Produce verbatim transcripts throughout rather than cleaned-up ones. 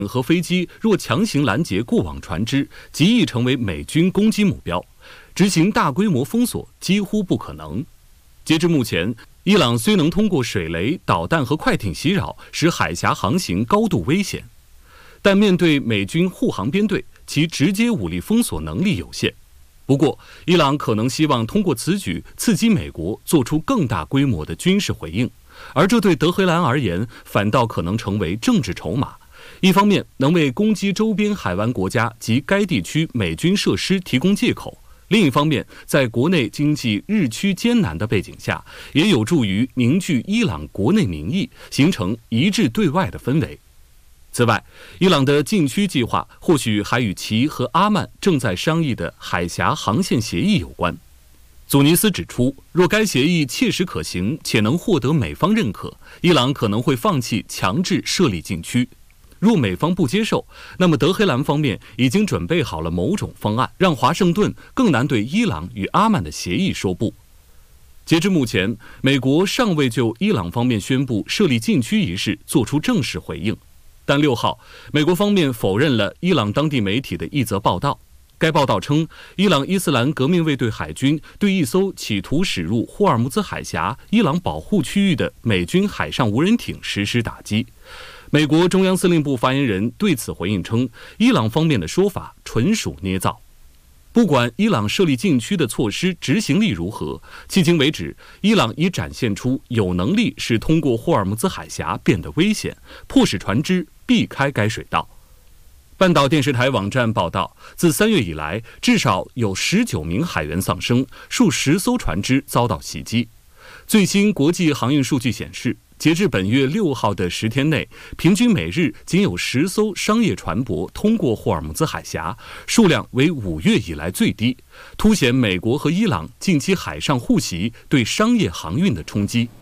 和飞机若强行拦截过往船只，极易成为美军攻击目标，执行大规模封锁几乎不可能。截至目前，伊朗虽能通过水雷、导弹和快艇袭扰，使海峡航行高度危险，但面对美军护航编队，其直接武力封锁能力有限。不过，伊朗可能希望通过此举刺激美国做出更大规模的军事回应，而这对德黑兰而言，反倒可能成为政治筹码。一方面能为攻击周边海湾国家及该地区美军设施提供借口，另一方面，在国内经济日趋艰难的背景下，也有助于凝聚伊朗国内民意，形成一致对外的氛围。此外，伊朗的禁区计划或许还与其和阿曼正在商议的海峡航线协议有关。祖尼斯指出，若该协议切实可行且能获得美方认可，伊朗可能会放弃强制设立禁区。若美方不接受，那么德黑兰方面已经准备好了某种方案，让华盛顿更难对伊朗与阿曼的协议说不。截至目前，美国尚未就伊朗方面宣布设立禁区一事做出正式回应。但六号，美国方面否认了伊朗当地媒体的一则报道。该报道称，伊朗伊斯兰革命卫队海军对一艘企图驶入霍尔木兹海峡伊朗保护区域的美军海上无人艇实施打击。美国中央司令部发言人对此回应称，伊朗方面的说法纯属捏造。不管伊朗设立禁区的措施执行力如何，迄今为止，伊朗已展现出有能力使通过霍尔木兹海峡变得危险，迫使船只避开该水道。半岛电视台网站报道，自三月以来，至少有十九名海员丧生，数十艘船只遭到袭击。最新国际航运数据显示，截至本月六号的十天内，平均每日仅有十艘商业船舶通过霍尔木兹海峡，数量为五月以来最低，凸显美国和伊朗近期海上互袭对商业航运的冲击。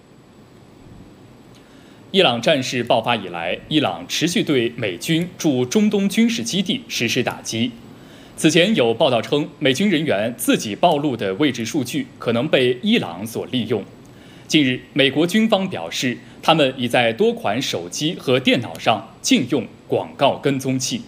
伊朗战事爆发以来，伊朗持续对美军驻中东军事基地实施打击。此前有报道称，美军人员自己暴露的位置数据可能被伊朗所利用。近日，美国军方表示，他们已在多款手机和电脑上禁用广告跟踪器。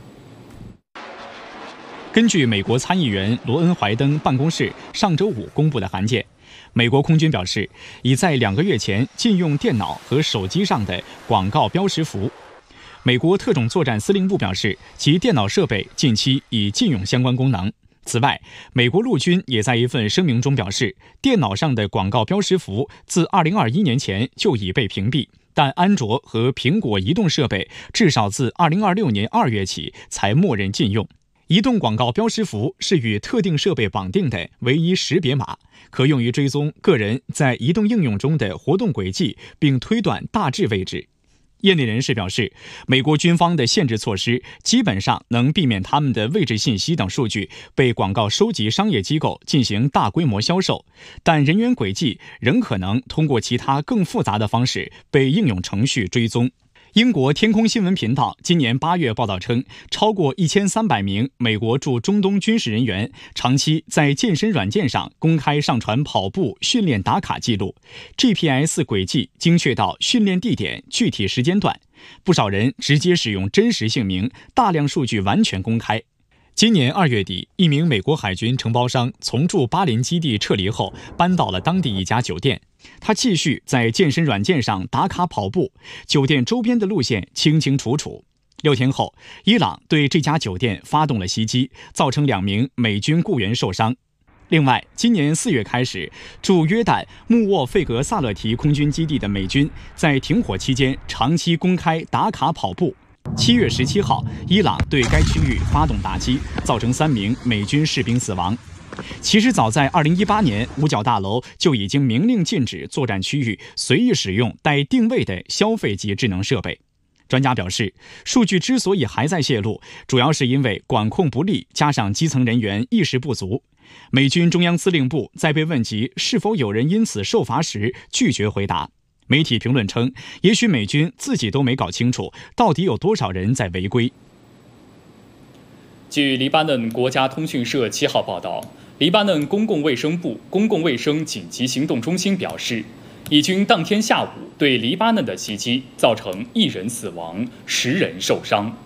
根据美国参议员罗恩·怀登办公室上周五公布的函件，美国空军表示，已在两个月前禁用电脑和手机上的广告标识符。美国特种作战司令部表示，其电脑设备近期已禁用相关功能。此外，美国陆军也在一份声明中表示，电脑上的广告标识符自二零二一年前就已被屏蔽，但安卓和苹果移动设备至少自二零二六年二月起才默认禁用。移动广告标识符是与特定设备绑定的唯一识别码，可用于追踪个人在移动应用中的活动轨迹，并推断大致位置。业内人士表示，美国军方的限制措施基本上能避免他们的位置信息等数据被广告收集商业机构进行大规模销售，但人员轨迹仍可能通过其他更复杂的方式被应用程序追踪。英国天空新闻频道今年八月报道称，超过一千三百名美国驻中东军事人员长期在健身软件上公开上传跑步训练打卡记录 ，G P S 轨迹精确到训练地点具体时间段，不少人直接使用真实姓名，大量数据完全公开。今年二月底，一名美国海军承包商从驻巴林基地撤离后，搬到了当地一家酒店。他继续在健身软件上打卡跑步，酒店周边的路线清清楚楚。六天后，伊朗对这家酒店发动了袭击，造成两名美军雇员受伤。另外，今年四月开始，驻约旦穆沃费格萨勒提空军基地的美军在停火期间长期公开打卡跑步。七月十七号，伊朗对该区域发动打击，造成三名美军士兵死亡。其实早在二零一八年，五角大楼就已经明令禁止作战区域随意使用带定位的消费级智能设备。专家表示，数据之所以还在泄露，主要是因为管控不力，加上基层人员意识不足。美军中央司令部在被问及是否有人因此受罚时，拒绝回答。媒体评论称，也许美军自己都没搞清楚，到底有多少人在违规。 据黎巴嫩国家通讯社七号报道，黎巴嫩公共卫生部公共卫生紧急行动中心表示，以军当天下午对黎巴嫩的袭击造成一人死亡，十人受伤。